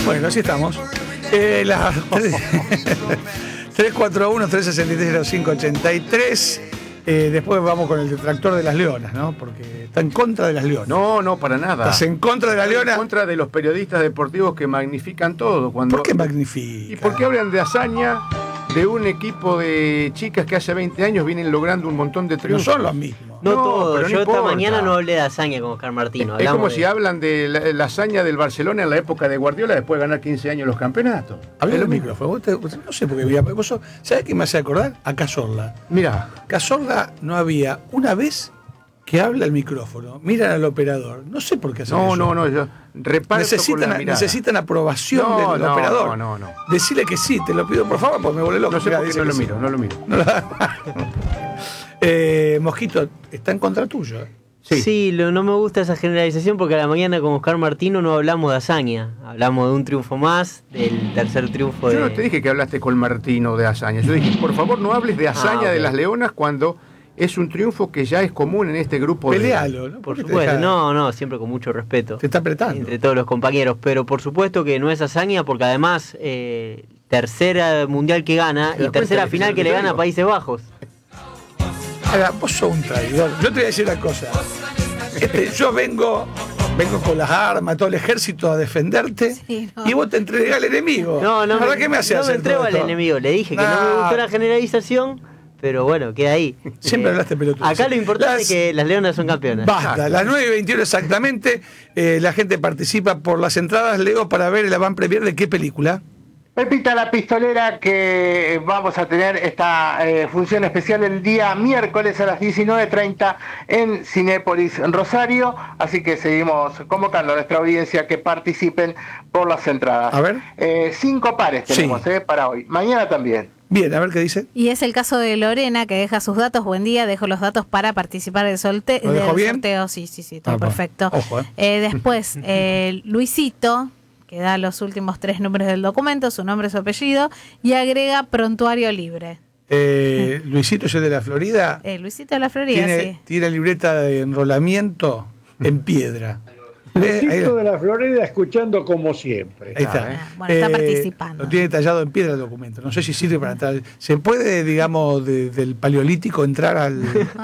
Bueno, así estamos. Las 341-363-0583. Después vamos con el detractor de las leonas, ¿no? Porque está en contra de las leonas. No, para nada. ¿Estás en contra de las leonas? En contra de los periodistas deportivos que magnifican todo. ¿Por qué magnifican? ¿Y por qué hablan de hazaña de un equipo de chicas que hace 20 años vienen logrando un montón de triunfos? No son los mismos. No todo, pero yo no esta importa. mañana no hablé de hazaña con Oscar Martino. Es como si hablan de la hazaña del Barcelona en la época de Guardiola después de ganar 15 años los campeonatos. Habla el micrófono. No sé por qué. ¿Sabes qué me hace acordar? A Cazorla. Mira, Cazorla no había una vez que habla el micrófono. Miran al operador. No sé por qué hacen eso. no, yo reparto con la mirada. Necesitan aprobación del operador. No. Decirle que sí, te lo pido por favor, porque me vuelve loco. No sé Mirá, por qué dice no lo que sí. miro. Mosquito, está en contra tuyo. Sí, no me gusta esa generalización porque a la mañana con Oscar Martino no hablamos de hazaña. Hablamos de un triunfo más, del tercer triunfo Yo no te dije que hablaste con Martino de hazaña. Yo dije, por favor, no hables de hazaña de las leonas cuando es un triunfo que ya es común en este grupo. Pelealo, ¿no? Por supuesto, no, siempre con mucho respeto. Te está apretando. Entre todos los compañeros, pero por supuesto que no es hazaña porque además tercera mundial que gana y tercera final que le gana a Países Bajos. Ahora, vos sos un traidor. Yo te voy a decir una cosa. Yo vengo con las armas, todo el ejército a defenderte, sí, no. Y vos te entregás al enemigo. ¿Para qué me haces no me entrego al enemigo. Le dije que no me gustó la generalización, pero bueno, queda ahí. Siempre hablaste pelotudo. Acá lo importante es que las leonas son campeonas. Basta, las 9:21 exactamente. La gente participa por las entradas, Leo, para ver el avant premier de qué película. Pepita la Pistolera, que vamos a tener esta función especial el día miércoles a las 19:30 en Cinépolis Rosario, así que seguimos convocando a nuestra audiencia que participen por las entradas. A ver. 5 pares tenemos para hoy, mañana también. Bien, a ver qué dice. Y es el caso de Lorena, que deja sus datos. Buen día, dejo los datos para participar del sorteo. ¿Lo dejó bien? Sí, todo perfecto. Ojo, después, Luisito, que da los últimos 3 números del documento, su nombre, su apellido, y agrega prontuario libre. Luisito es el de la Florida. Luisito de la Florida, sí. Tiene libreta de enrolamiento en piedra. Luisito de la Florida escuchando como siempre. Ahí está. Bueno, está participando. Lo tiene tallado en piedra el documento. No sé si sirve para entrar. ¿Se puede, digamos, del paleolítico entrar al...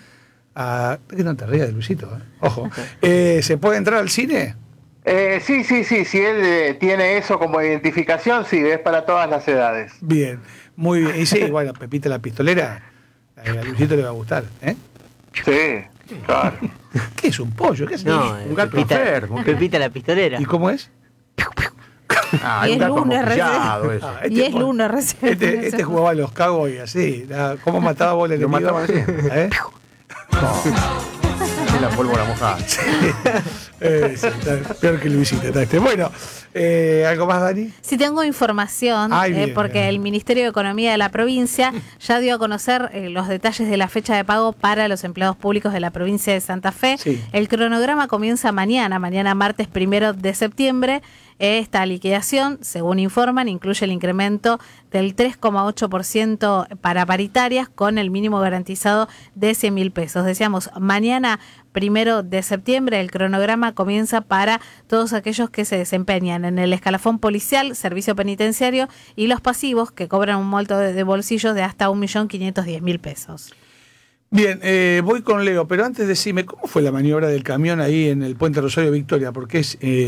que no te rías de Luisito, ojo. ¿Se puede entrar al cine? Sí, si él tiene eso como identificación, sí, es para todas las edades. Bien, muy bien. Y sí, bueno, Pepita la Pistolera, a Luisito le va a gustar, ¿eh? Sí, claro. ¿Qué es un pollo? ¿Qué es un gato enfermo? Pepita la Pistolera. ¿Y cómo es? Y es lunes recién. Este jugaba a los Cowboys así. ¿Cómo mataba vos el enemigo? Lo mataban así. La pólvora mojada. Peor que Luisito. Bueno, ¿algo más, Dani? Sí, tengo información, porque el Ministerio de Economía de la provincia ya dio a conocer los detalles de la fecha de pago para los empleados públicos de la provincia de Santa Fe. Sí. El cronograma comienza mañana martes 1 de septiembre. Esta liquidación, según informan, incluye el incremento del 3,8% para paritarias con el mínimo garantizado de 100.000 pesos. Decíamos, mañana 1 de septiembre el cronograma comienza para todos aquellos que se desempeñan en el escalafón policial, servicio penitenciario y los pasivos que cobran un monto de bolsillos de hasta 1.510.000 pesos. Bien, voy con Leo, pero antes decime, ¿cómo fue la maniobra del camión ahí en el Puente Rosario Victoria? Porque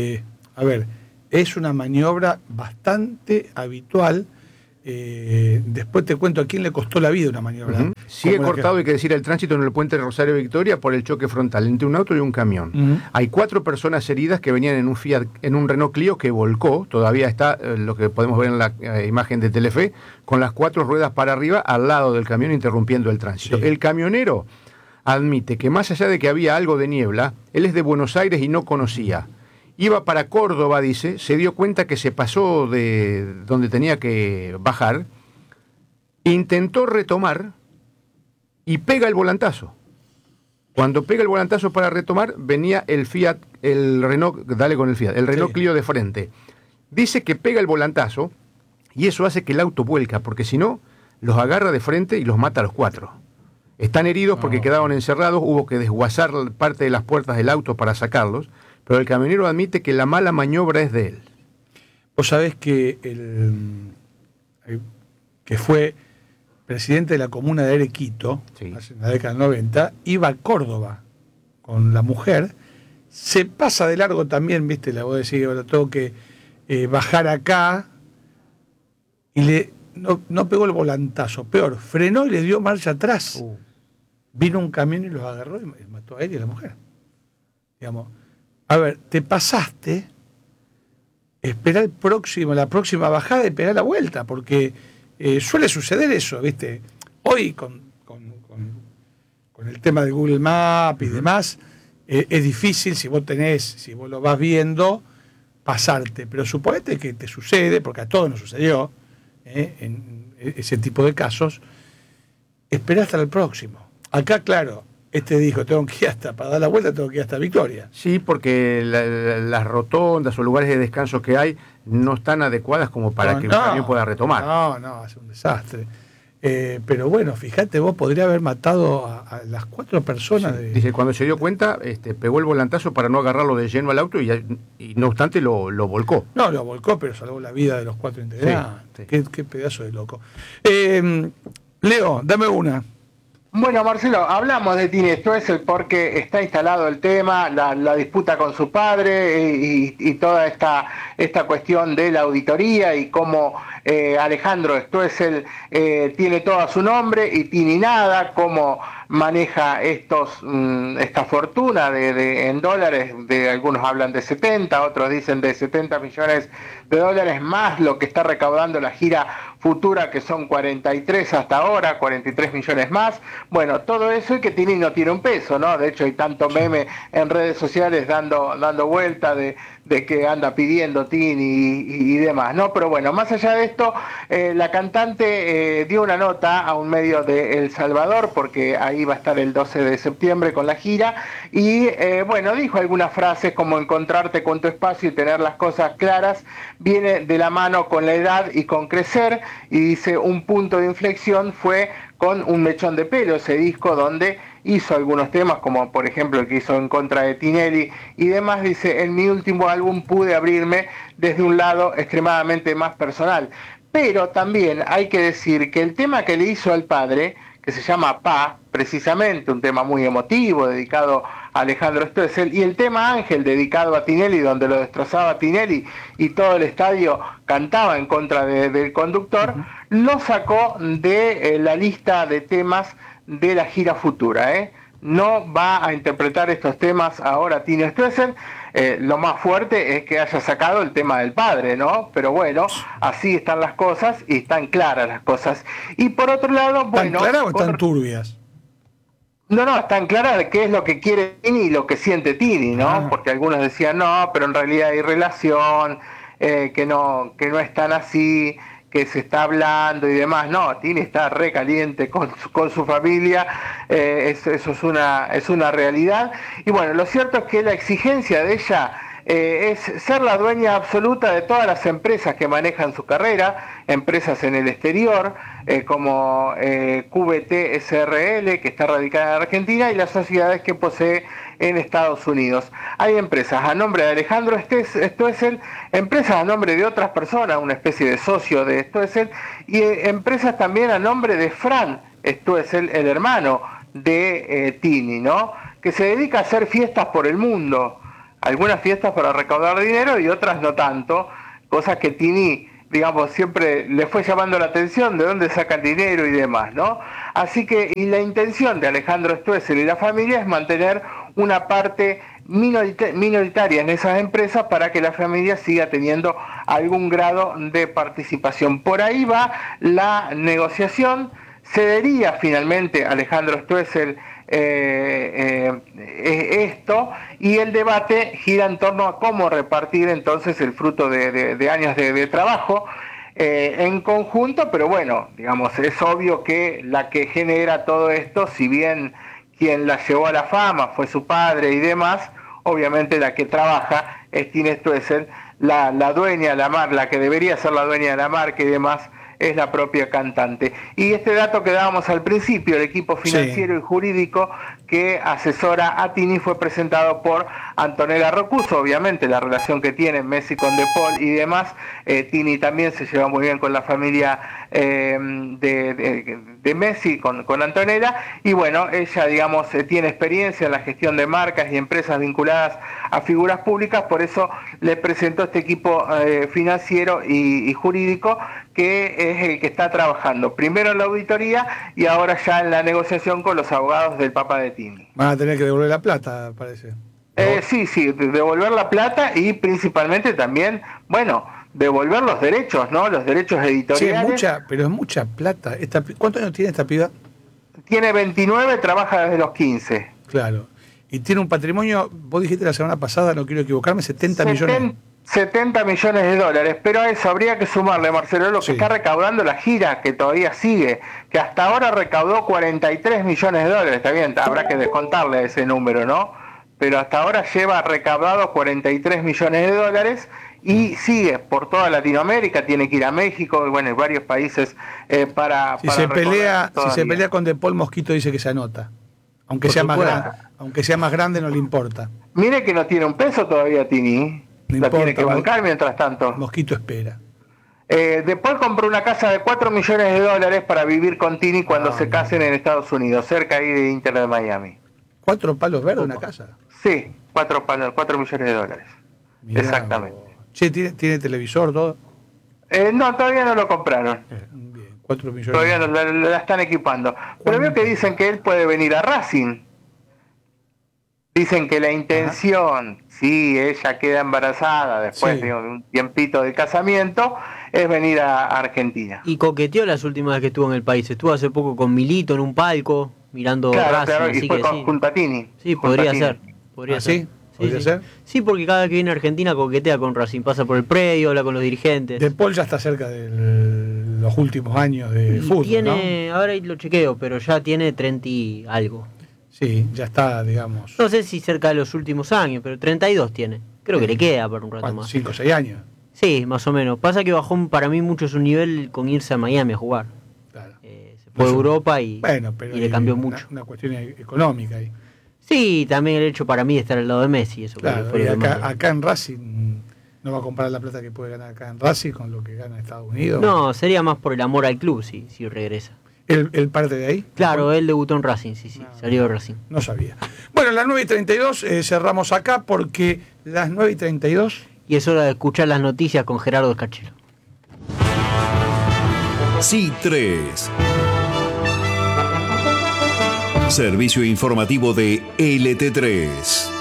es una maniobra bastante habitual. Después te cuento a quién le costó la vida una maniobra. Sigue cortado, hay que decir, el tránsito en el puente Rosario Victoria por el choque frontal entre un auto y un camión. Hay 4 personas heridas que venían en un en un Renault Clio que volcó. Todavía está lo que podemos ver en la imagen de Telefe, con las 4 ruedas para arriba al lado del camión interrumpiendo el tránsito. Sí. El camionero admite que más allá de que había algo de niebla, él es de Buenos Aires y no conocía. Iba para Córdoba, dice, se dio cuenta que se pasó de donde tenía que bajar, intentó retomar y pega el volantazo. Cuando pega el volantazo para retomar, venía el Renault Clio de frente. Dice que pega el volantazo y eso hace que el auto vuelca, porque si no, los agarra de frente y los mata a los 4. Están heridos porque quedaron encerrados, hubo que desguazar parte de las puertas del auto para sacarlos. Pero el camionero admite que la mala maniobra es de él. Vos sabés que que fue presidente de la comuna de Arequito, sí, hace la década del 90, iba a Córdoba con la mujer, se pasa de largo también, viste, la voy a decir, ahora tengo que bajar acá, y no pegó el volantazo, peor, frenó y le dio marcha atrás. Vino un camión y los agarró y mató a él y a la mujer. Digamos, a ver, te pasaste, espera la próxima bajada y pegá la vuelta, porque suele suceder eso, ¿viste? Hoy con el tema de Google Maps y demás, es difícil, si vos lo vas viendo, pasarte. Pero suponete que te sucede, porque a todos nos sucedió, en ese tipo de casos, esperá hasta el próximo. Acá, claro, dijo, tengo que ir para dar la vuelta, tengo que ir hasta Victoria. Sí, porque las rotondas o lugares de descanso que hay no están adecuadas como para que un camión pueda retomar. No, es un desastre. Pero bueno, fíjate, vos podría haber matado a las 4 personas. Sí, dice, cuando se dio cuenta, pegó el volantazo para no agarrarlo de lleno al auto y no obstante lo volcó. No, lo volcó, pero salvó la vida de los 4 integrantes. Sí. Qué pedazo de loco. Leo, dame una. Bueno, Marcelo, hablamos de Tini Stoessel porque está instalado el tema, la disputa con su padre y toda esta cuestión de la auditoría y cómo Alejandro Stoessel tiene todo a su nombre y Tini nada, cómo maneja esta fortuna en dólares, de algunos hablan de 70, otros dicen de 70 millones de dólares, más lo que está recaudando la gira futura, que son 43 hasta ahora, 43 millones más. Bueno, todo eso, y que Tini no tiene un peso, ¿no? De hecho hay tanto meme en redes sociales dando vuelta de que anda pidiendo Tini y demás, ¿no? Pero bueno, más allá de esto, la cantante dio una nota a un medio de El Salvador, porque ahí va a estar el 12 de septiembre con la gira, y bueno, dijo algunas frases como encontrarte con tu espacio y tener las cosas claras, viene de la mano con la edad y con crecer, y dice un punto de inflexión fue con Un mechón de pelo, ese disco donde hizo algunos temas, como por ejemplo el que hizo En contra de Tinelli y demás. Dice, en mi último álbum pude abrirme desde un lado extremadamente más personal. Pero también hay que decir que el tema que le hizo al padre, que se llama Pa, precisamente, un tema muy emotivo, dedicado a Alejandro Stoessel, y el tema Ángel, dedicado a Tinelli, donde lo destrozaba Tinelli y todo el estadio cantaba en contra del conductor, lo sacó de la lista de temas de la gira futura. No va a interpretar estos temas ahora Tini Stoessel. Lo más fuerte es que haya sacado el tema del padre, ¿no? Pero bueno, así están las cosas y están claras las cosas. Y por otro lado, bueno... ¿Están claras o están turbias? No, están claras de qué es lo que quiere Tini y lo que siente Tini, ¿no? Porque algunos decían, no, pero en realidad hay relación, que no es tan así, que se está hablando y demás. No, Tini está re caliente con su familia, eso es una realidad. Y bueno, lo cierto es que la exigencia de ella es ser la dueña absoluta de todas las empresas que manejan su carrera, empresas en el exterior, como QVT SRL, que está radicada en Argentina, y las sociedades que posee en Estados Unidos. Hay empresas a nombre de Alejandro Stoessel, empresas a nombre de otras personas, una especie de socio de Stoessel, y empresas también a nombre de Fran Stoessel, el hermano de Tini, ¿no? Que se dedica a hacer fiestas por el mundo. Algunas fiestas para recaudar dinero y otras no tanto, cosas que Tini, digamos, siempre le fue llamando la atención, de dónde saca el dinero y demás, ¿no? Así que, y la intención de Alejandro Stoessel y la familia es mantener una parte minoritaria en esas empresas para que la familia siga teniendo algún grado de participación. Por ahí va la negociación. Cedería finalmente Alejandro Stoessel esto, y el debate gira en torno a cómo repartir entonces el fruto de años de trabajo en conjunto. Pero bueno, digamos, es obvio que la que genera todo esto, si bien quien la llevó a la fama fue su padre y demás, obviamente la que trabaja es Tini Stoessel, la dueña de la marca, la que debería ser la dueña de la marca y demás, es la propia cantante. Y este dato que dábamos al principio, el equipo financiero y jurídico que asesora a Tini, fue presentado por Antonella Roccuzzo, obviamente la relación que tienen Messi con De Paul y demás. Tini también se lleva muy bien con la familia de Messi, con Antonella, y bueno, ella, digamos, tiene experiencia en la gestión de marcas y empresas vinculadas a figuras públicas, por eso le presentó este equipo financiero y jurídico, que es el que está trabajando primero en la auditoría y ahora ya en la negociación con los abogados del papá de Tini. Van a tener que devolver la plata, parece. Sí, devolver la plata y principalmente también, bueno, devolver los derechos, ¿no? Los derechos editoriales. Sí, pero es mucha plata. ¿Cuántos años tiene esta piba? Tiene 29, trabaja desde los 15. Claro. Y tiene un patrimonio, vos dijiste la semana pasada, no quiero equivocarme, 70 millones. 70 millones de dólares, pero a eso habría que sumarle, Marcelo, lo que está recaudando la gira, que todavía sigue, que hasta ahora recaudó 43 millones de dólares, está bien, habrá que descontarle ese número, ¿no? Pero hasta ahora lleva recaudado 43 millones de dólares y sigue por toda Latinoamérica, tiene que ir a México y bueno, en varios países para si se pelea con De Paul, Mosquito dice que se anota. Aunque sea más grande, no le importa. Mire que no tiene un peso todavía Tini. No la importa, tiene que bancar mientras tanto. Mosquito espera. De Paul compró una casa de 4 millones de dólares para vivir con Tini cuando se casen en Estados Unidos, cerca ahí de Inter de Miami. ¿4 palos verdes una casa? Sí, 4 millones de dólares. Mirá, exactamente. Che, ¿tiene televisor todo? No, todavía no lo compraron. Bien, 4 millones. Todavía no la están equipando. Pero veo que dicen que él puede venir a Racing. Dicen que la intención, si ella queda embarazada después de un tiempito de casamiento, es venir a Argentina. Y coqueteó las últimas veces que estuvo en el país. Estuvo hace poco con Milito en un palco, mirando Racing. Claro, y fue junto a Tini. Sí, podría ser. ¿Podría ser? ¿Sí? ¿Podría ser? Sí, porque cada vez que viene a Argentina coquetea con Racing. Pasa por el predio, habla con los dirigentes. De Paul ya está cerca de los últimos años de fútbol, tiene, ¿no? ahora lo chequeo, pero ya tiene 30 y algo. Sí, ya está, digamos. No sé si cerca de los últimos años, pero 32 tiene. Creo que le queda para un rato más. 5 o 6 años. Sí, más o menos. Pasa que bajó para mí mucho su nivel con irse a Miami a jugar. Claro. Se fue a Europa y le cambió mucho. Una cuestión económica ahí. Sí, también el hecho para mí de estar al lado de Messi. Eso claro, y acá en Racing no va a comparar la plata que puede ganar acá en Racing con lo que gana en Estados Unidos. No, sería más por el amor al club si regresa. ¿Él parte de ahí? Claro, él debutó en Racing, sí, salió de Racing. No sabía. Bueno, las 9:32 cerramos acá porque las 9:32... Y es hora de escuchar las noticias con Gerardo Escarchelo. C3. Servicio informativo de LT3.